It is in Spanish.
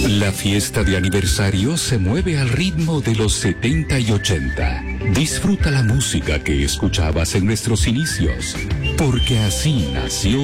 La fiesta de aniversario se mueve al ritmo de los 70 y 80. Disfruta la música que escuchabas en nuestros inicios, porque así nació